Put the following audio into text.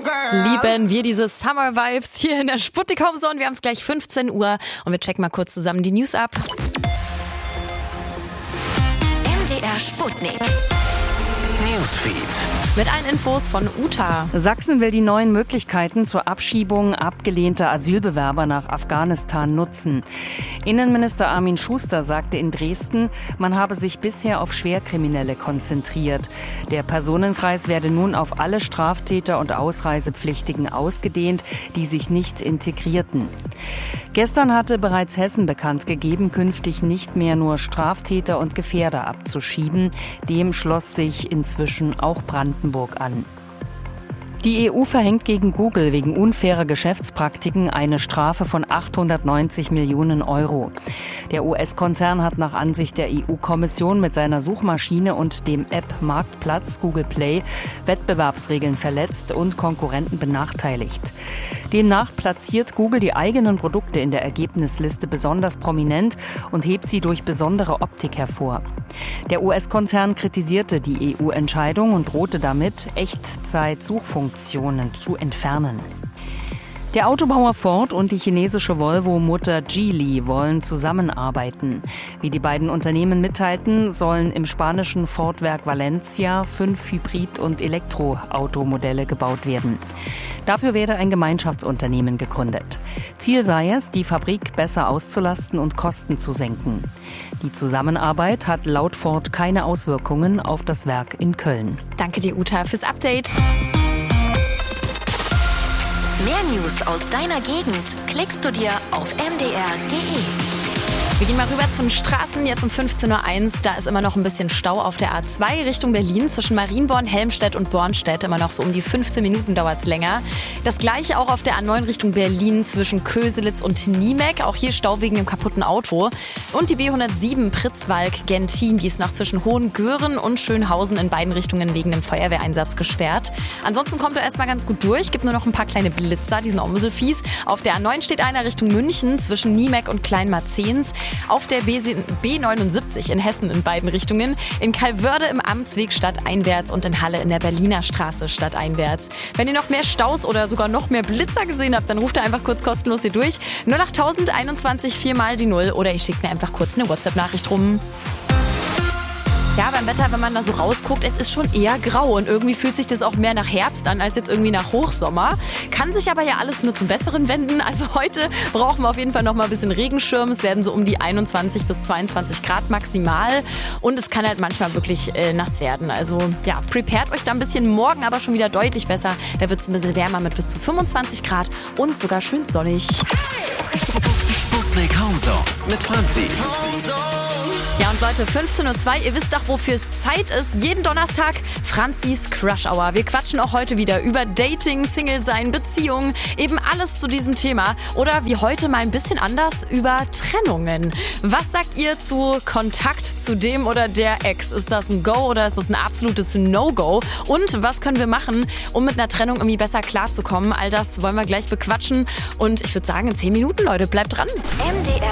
Lieben wir diese Summer Vibes hier in der Sputnik Homezone. Wir haben es gleich 15 Uhr und wir checken mal kurz zusammen die News ab. MDR Sputnik Newsfeed. Mit allen Infos von Uta. Sachsen will die neuen Möglichkeiten zur Abschiebung abgelehnter Asylbewerber nach Afghanistan nutzen. Innenminister Armin Schuster sagte in Dresden, man habe sich bisher auf Schwerkriminelle konzentriert. Der Personenkreis werde nun auf alle Straftäter und Ausreisepflichtigen ausgedehnt, die sich nicht integrierten. Gestern hatte bereits Hessen bekannt gegeben, künftig nicht mehr nur Straftäter und Gefährder abzuschieben. Dem schloss sich inzwischen auch Brandenburg an. Die EU verhängt gegen Google wegen unfairer Geschäftspraktiken eine Strafe von 890 Millionen Euro. Der US-Konzern hat nach Ansicht der EU-Kommission mit seiner Suchmaschine und dem App-Marktplatz Google Play Wettbewerbsregeln verletzt und Konkurrenten benachteiligt. Demnach platziert Google die eigenen Produkte in der Ergebnisliste besonders prominent und hebt sie durch besondere Optik hervor. Der US-Konzern kritisierte die EU-Entscheidung und drohte damit, Echtzeit-Suchfunktionen zu entfernen. Der Autobauer Ford und die chinesische Volvo-Mutter Geely wollen zusammenarbeiten. Wie die beiden Unternehmen mitteilten, sollen im spanischen Ford-Werk Valencia 5 Hybrid- und Elektroautomodelle gebaut werden. Dafür werde ein Gemeinschaftsunternehmen gegründet. Ziel sei es, die Fabrik besser auszulasten und Kosten zu senken. Die Zusammenarbeit hat laut Ford keine Auswirkungen auf das Werk in Köln. Danke dir, Uta, fürs Update. Mehr News aus deiner Gegend klickst du dir auf mdr.de. Wir gehen mal rüber zu den Straßen, jetzt um 15.01 Uhr. Da ist immer noch ein bisschen Stau auf der A2 Richtung Berlin. Zwischen Marienborn, Helmstedt und Bornstedt immer noch so um die 15 Minuten dauert es länger. Das gleiche auch auf der A9 Richtung Berlin zwischen Köselitz und Niemek. Auch hier Stau wegen dem kaputten Auto. Und die B107 Pritzwalk-Gentin, die ist noch zwischen Hohengören und Schönhausen in beiden Richtungen wegen dem Feuerwehreinsatz gesperrt. Ansonsten kommt er erstmal ganz gut durch. Gibt nur noch ein paar kleine Blitzer, die sind auch ein bisschen fies. Auf der A9 steht einer Richtung München zwischen Niemek und Kleinmarzens. Auf der B79 in Hessen in beiden Richtungen, in Calvörde im Amtsweg stadteinwärts und in Halle in der Berliner Straße stadteinwärts. Wenn ihr noch mehr Staus oder sogar noch mehr Blitzer gesehen habt, dann ruft ihr einfach kurz kostenlos hier durch. 08000 21 4 mal die 0 oder ihr schickt mir einfach kurz eine WhatsApp-Nachricht rum. Ja, beim Wetter, wenn man da so rausguckt, es ist schon eher grau und irgendwie fühlt sich das auch mehr nach Herbst an als jetzt irgendwie nach Hochsommer. Kann sich aber ja alles nur zum Besseren wenden. Also heute brauchen wir auf jeden Fall noch mal ein bisschen Regenschirm. Es werden so um die 21 bis 22 Grad maximal und es kann halt manchmal wirklich nass werden. Also ja, prepared euch da ein bisschen, morgen aber schon wieder deutlich besser. Da wird es ein bisschen wärmer mit bis zu 25 Grad und sogar schön sonnig. Sputnik Homezone mit Franzi. Ja und Leute, 15.02 Uhr, ihr wisst doch, wofür es Zeit ist. Jeden Donnerstag Franzis Crush Hour. Wir quatschen auch heute wieder über Dating, Single-Sein, Beziehungen, eben alles zu diesem Thema. Oder wie heute mal ein bisschen anders über Trennungen. Was sagt ihr zu Kontakt zu dem oder der Ex? Ist das ein Go oder ist das ein absolutes No-Go? Und was können wir machen, um mit einer Trennung irgendwie besser klarzukommen? All das wollen wir gleich bequatschen. Und ich würde sagen, in 10 Minuten, Leute, bleibt dran. MDR